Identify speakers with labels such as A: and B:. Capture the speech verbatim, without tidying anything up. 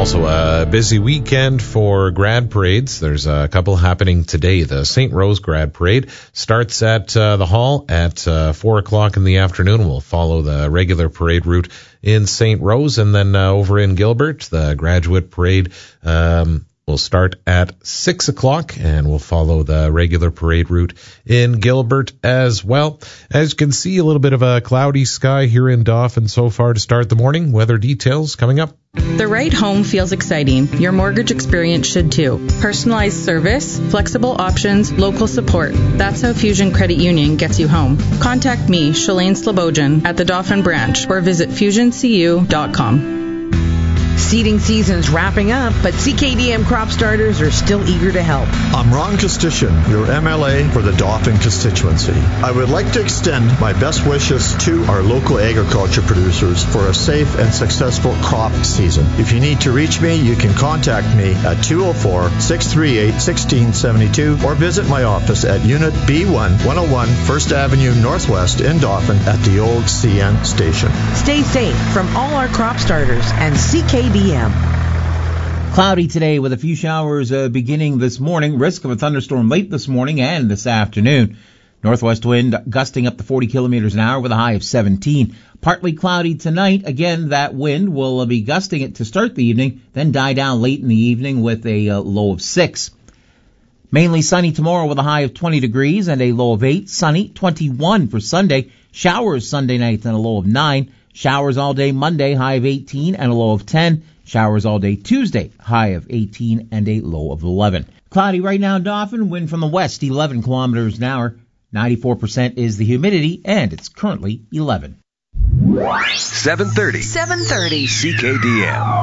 A: Also a busy weekend for grad parades. There's a couple happening today. The Saint Rose Grad Parade starts at uh, the hall at uh, four o'clock in the afternoon. We'll follow the regular parade route in Saint Rose, and then uh, over in Gilbert, the graduate parade um We'll start at six o'clock, and we'll follow the regular parade route in Gilbert as well. As you can see, a little bit of a cloudy sky here in Dauphin so far to start the morning. Weather details coming up.
B: The right home feels exciting. Your mortgage experience should too. Personalized service, flexible options, local support. That's how Fusion Credit Union gets you home. Contact me, Shalane Slobodjan, at the Dauphin branch, or visit fusion c u dot com.
C: Seeding season's wrapping up, but C K D M crop starters are still eager to help.
D: I'm Ron Kostishin, your M L A for the Dauphin constituency. I would like to extend my best wishes to our local agriculture producers for a safe and successful crop season. If you need to reach me, you can contact me at two oh four, six three eight, one six seven two or visit my office at Unit B one, one oh one First Avenue Northwest in Dauphin at the old C N station.
C: Stay safe from all our crop starters and C K D M.
E: Cloudy today with a few showers uh, beginning this morning. Risk of a thunderstorm late this morning and this afternoon. Northwest wind gusting up to forty kilometers an hour with a high of seventeen. Partly cloudy tonight. Again, that wind will be gusting it to start the evening, then die down late in the evening with a uh, low of six. Mainly sunny tomorrow with a high of twenty degrees and a low of eight. Sunny, twenty-one for Sunday. Showers Sunday night and a low of nine. Showers all day Monday, high of eighteen and a low of ten. Showers all day Tuesday, high of eighteen and a low of eleven. Cloudy right now in Dauphin, wind from the west, eleven kilometers an hour. ninety-four percent is the humidity, and it's currently eleven.
F: seven thirty. seven thirty. C K D M.